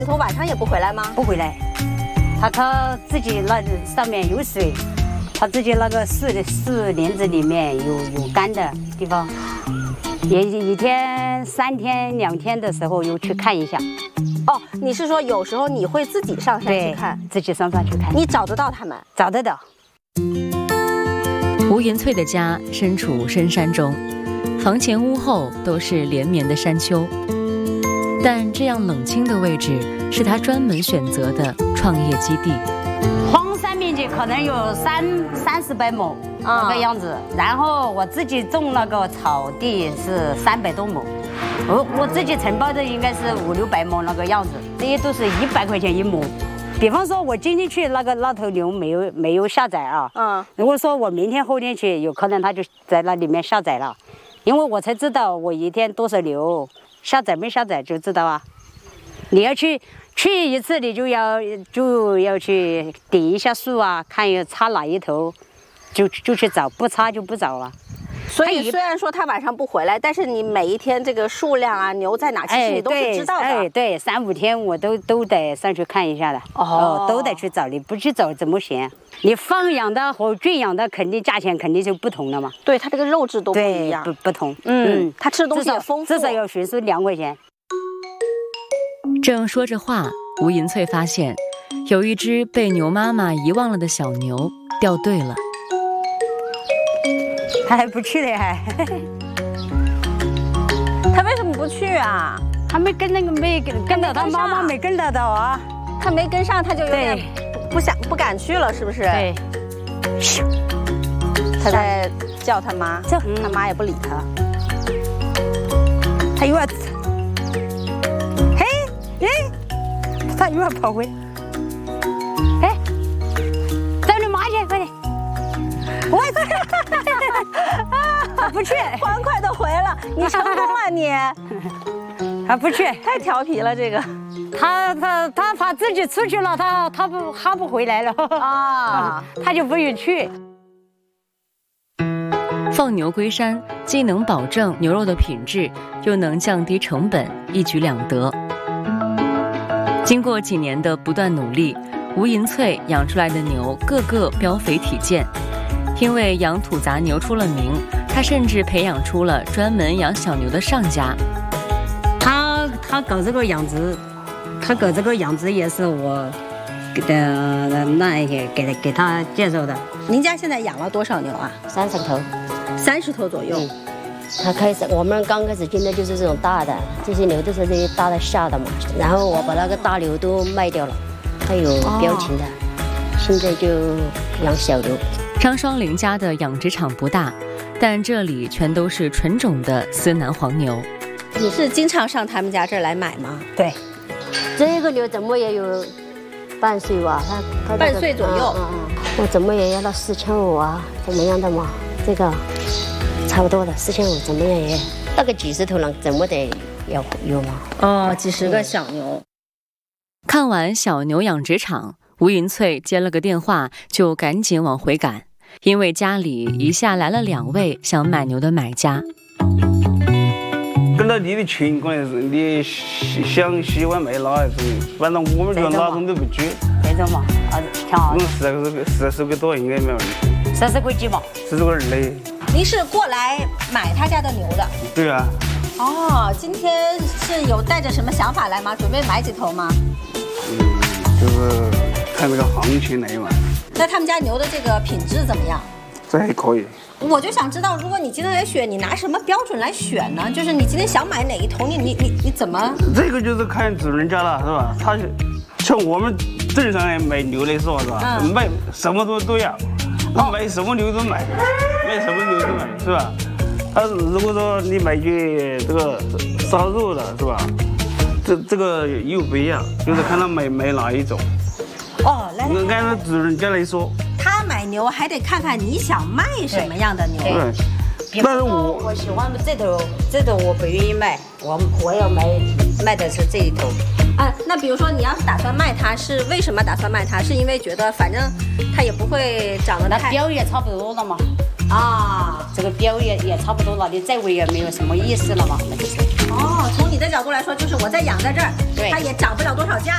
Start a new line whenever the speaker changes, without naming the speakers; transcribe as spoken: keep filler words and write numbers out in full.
头晚上也不回来吗？
不回来，他他自己那上面有水，他自己那个树的树林子里面有有干的地方，也一天三天两天的时候又去看一下。
哦，你是说有时候你会自己上山去看？
自己上山去看。
你找得到他们？
找得到。
吴银翠的家身处深山中，房前屋后都是连绵的山丘。但这样冷清的位置是他专门选择的创业基地。
荒山面积可能有三三四百亩那个样子，然后我自己种那个草地是三百多亩，我我自己承包的应该是五六百亩那个样子，这些都是一百块钱一亩。比方说，我今天去那个那头牛没有没有下崽啊，嗯，如果说我明天后天去，有可能它就在那里面下崽了，因为我才知道我一天多少牛。下崽没下崽就知道啊！你要去去一次，你就要就要去顶一下树啊，看要插哪一头，就就去找，不插就不找了。
所以虽然说他晚上不回来，但是你每一天这个数量啊，牛在哪，其实你都是知道的。
哎，对，三五天我都都得上去看一下的。哦，都得去找，你不去找怎么行？你放养的和圈养的肯定价钱肯定就不同了嘛。
对，它这个肉质都不一样，
不不同。
嗯，嗯它吃的东西也丰富，
至少要悬殊两块钱。
正说着话，吴银翠发现有一只被牛妈妈遗忘了的小牛掉队了。
他还不去嘞，还。
他为什么不去啊？
他没跟那个没跟跟到他妈妈没跟得到啊，
他没跟上，他就有点不想不敢去了，是不是？
对。
他在叫他妈，他妈也不理他。
他又要，嘿，哎，他又要跑回来。哎，找你妈去，快点！我这。不去，
欢快的回了，你成功了你。
他不去，
太调皮了这个。
他他他怕自己出去了，他他不他不回来了啊，他就不愿去。
放牛归山，既能保证牛肉的品质，又能降低成本，一举两得。经过几年的不断努力，吴银翠养出来的牛个个膘肥体健。因为养土杂牛出了名，他甚至培养出了专门养小牛的上家。
他他搞这个养殖，他搞这个养殖也是我给的那些给给他介绍的。
您家现在养了多少牛啊？
三十头，
三十头左右。嗯，
他开始我们刚开始进的就是这种大的，这些牛都是这些大的下的嘛。然后我把那个大牛都卖掉了，它有标情的，哦、现在就养小牛。
张双林家的养殖场不大，但这里全都是纯种的思南黄牛。
你是经常上他们家这儿来买吗？
对，
这个牛怎么也有半岁吧？它它、
半岁左右。
嗯嗯，我怎么也要到四千五啊？怎么样的嘛？这个差不多的，四千五怎么样也大概几十头狼，怎么得要有嘛？
哦，几十个小牛。
看完小牛养殖场，吴银翠接了个电话，就赶紧往回赶。因为家里一下来了两位想买牛的买家，
跟到你的情况是，你想喜欢买哪一种，反正我们觉得哪种都不拘。
这种嘛，啊，挺好。
嗯，四十个四十个多应该没问题。
四十个几嘛？
四十个二嘞。
您是过来买他家的牛的？
对啊。
哦，今天是有带着什么想法来吗？准备买几头吗？
嗯，就是看这个行情来嘛。
那他们家牛的这个品质怎么样？
这还可以。
我就想知道，如果你今天来选，你拿什么标准来选呢？就是你今天想买哪一头，你你你你怎么？
这个就是看主人家了，是吧？他像我们正常人买牛来说，是吧？嗯、卖什么都都要，哦、买什么牛都买，卖什么牛都买，是吧？但是如果说你买句这个烧肉的，是吧？这这个又不一样，就是看他买买哪一种。
哦，来，
按照主人家来说，
他买牛还得看看你想卖什么样的牛。
对，但是我我喜欢这头，这头我不愿意卖，我我要买卖的是这一头。
啊，那比如说你要是打算卖它，是为什么打算卖它？是因为觉得反正它也不会长得太……
膘也差不多了嘛。啊，这个膘也也差不多了，你再喂也没有什么意思了嘛，那就是。
哦，从你的角度来说，就是我再养在这儿，
对，
它也长不了多少价。